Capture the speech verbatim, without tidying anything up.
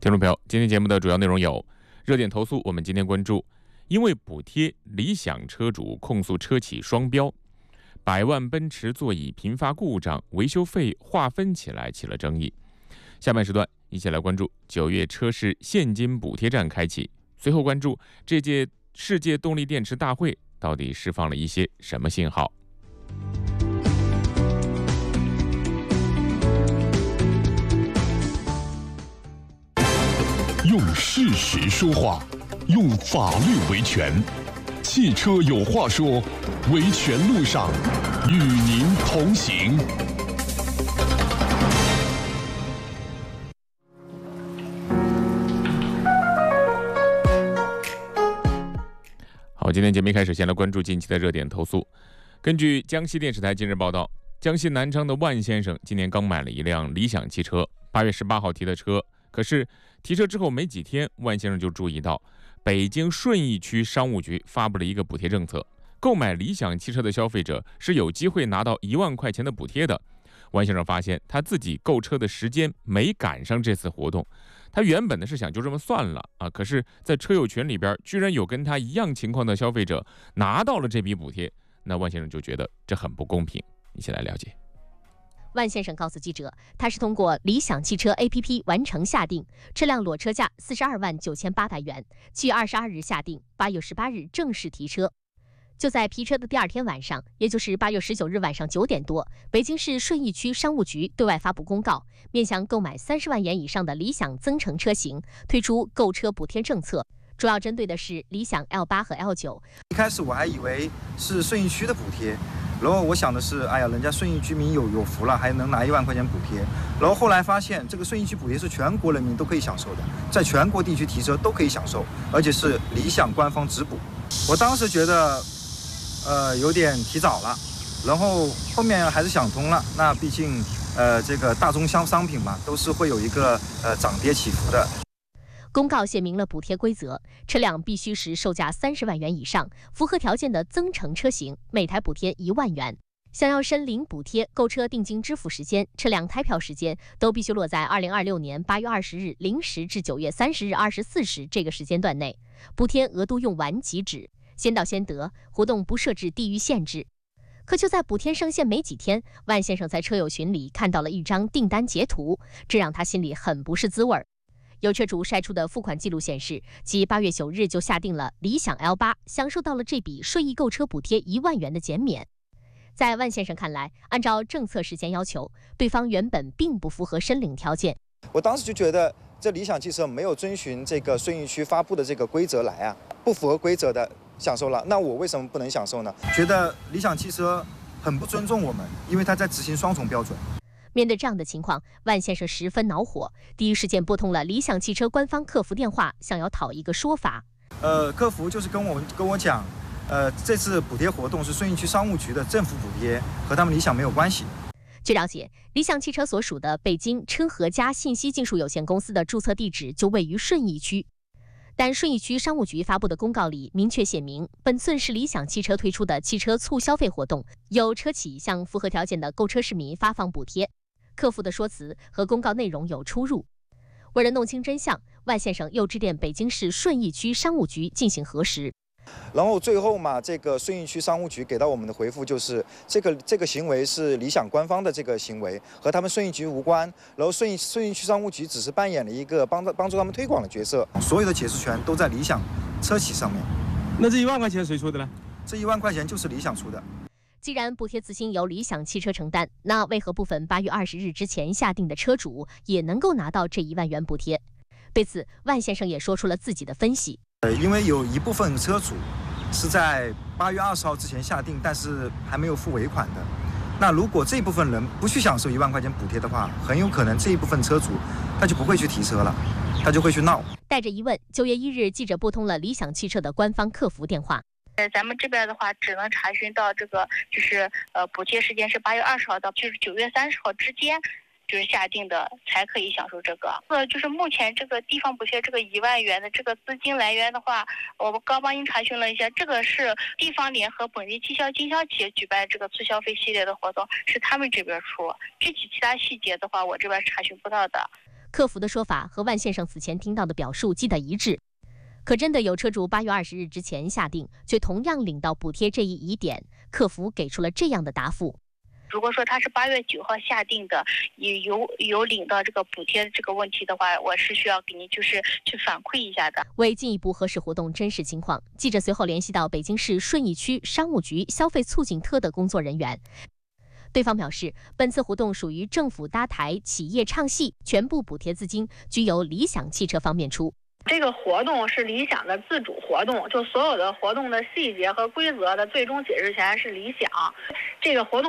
听众朋友，今天节目的主要内容有：热点投诉，我们今天关注因为补贴，理想车主控诉车企双标；百万奔驰座椅频发故障，维修费划分起来起了争议。下半时段一起来关注九月车市现金补贴战开启，随后关注这届世界动力电池大会到底释放了一些什么信号。 用事实说话，用法律维权。汽车有话说，维权路上与您同行。 好，今天节目一开始，先来关注近期的热点投诉。根据江西电视台近日报道，江西南昌的万先生今年刚买了一辆理想汽车，八月十八号提的车。可是提车之后没几天，万先生就注意到北京顺义区商务局发布了一个补贴政策，购买理想汽车的消费者是有机会拿到一万块钱的补贴的。万先生发现他自己购车的时间没赶上这次活动，他原本呢是想就这么算了啊，可是在车友群里边居然有跟他一样情况的消费者拿到了这笔补贴，那万先生就觉得这很不公平。一起来了解。 万先生告诉记者，他是通过理想汽车 A P P 完成下定，车辆裸车价四十二万九千八百元，七月二十二日下定，八月十八日正式提车。就在提车的第二天晚上，也就是八月十九日晚上九点多，北京市顺义区商务局对外发布公告，面向购买三十万元以上的理想增程车型推出购车补贴政策，主要针对的是理想 L 八 和 L 九。 一开始我还以为是顺义区的补贴，然后我想的是，哎呀，人家顺义居民有有福了，还能拿一万块钱补贴。然后后来发现，这个顺义区补贴是全国人民都可以享受的，在全国地区提车都可以享受，而且是理想官方直补。我当时觉得，呃，有点提早了，然后后面还是想通了。那毕竟，呃，这个大宗商商品嘛，都是会有一个呃涨跌起伏的。 公告写明了补贴规则，车辆必须是售价三十万元以上，符合条件的增程车型，每台补贴一万元。想要申领补贴，购车定金支付时间、车辆开票时间都必须落在二零二六年八月二十日零时至九月三十日二十四时这个时间段内，补贴额度用完即止，先到先得，活动不设置地域限制。可就在补贴上线没几天，万先生在车友群里看到了一张订单截图，这让他心里很不是滋味儿。有车主晒出的付款记录显示，其八月九日就下定了理想 L 八，享受到了这笔顺义购车补贴一万元的减免。在万先生看来，按照政策时间要求，对方原本并不符合申领条件。 我当时就觉得，这理想汽车没有遵循这个顺义区发布的这个规则来啊，不符合规则的享受了，那我为什么不能享受呢？觉得理想汽车很不尊重我们，因为他在执行双重标准。 面对这样的情况，万先生十分恼火，第一时间拨通了理想汽车官方客服电话，想要讨一个说法。 呃，客服就是跟我跟我讲，呃，这次补贴活动是顺义区商务局的政府补贴，和他们理想没有关系。 据了解，理想汽车所属的北京车和家信息技术有限公司的注册地址就位于顺义区，但顺义区商务局发布的公告里明确写明，本次是理想汽车推出的汽车促消费活动，由车企向符合条件的购车市民发放补贴。客服的说辞和公告内容有出入。为了弄清真相，万先生又致电北京市顺义区商务局进行核实。 然后最后嘛，这个顺义区商务局给到我们的回复就是，这个这个行为是理想官方的这个行为，和他们顺义局无关。然后顺义顺义区商务局只是扮演了一个帮帮助他们推广的角色，所有的解释权都在理想车企上面。 那这一万块钱谁出的呢？ 这一万块钱就是理想出的。 既然补贴资金由理想汽车承担，那为何部分八月二十日之前下定的车主也能够拿到这一万元补贴？对此，万先生也说出了自己的分析。 呃，因为有一部分车主是在八月二十号之前下定，但是还没有付尾款的。那如果这部分人不去享受一万块钱补贴的话，很有可能这一部分车主他就不会去提车了，他就会去闹。 带着疑问，九月一日，记者拨通了理想汽车的官方客服电话。 呃，咱们这边的话，只能查询到这个，就是呃，补贴时间是八月二十号到就是九月三十号之间，就是下定的才可以享受这个。呃，就是目前这个地方补贴这个一万元的这个资金来源的话，我们刚帮您查询了一下，这个是地方联合本地绩效经销企业举办这个促消费系列的活动，是他们这边出。具体其他细节的话，我这边查询不到的。 客服的说法和万先生此前听到的表述基本一致。可真的有车主八月二十日之前下定，却同样领到补贴这一疑点，客服给出了这样的答复。 如果说他是八月九号下定的，有有领到这个补贴这个问题的话，我是需要给您就是去反馈一下的。 为进一步核实活动真实情况，记者随后联系到北京市顺义区商务局消费促进科的工作人员，对方表示，本次活动属于政府搭台企业唱戏，全部补贴资金均由理想汽车方面出。 这个活动是理想的自主活动，就所有的活动的细节和规则的最终解释权是理想。这个活动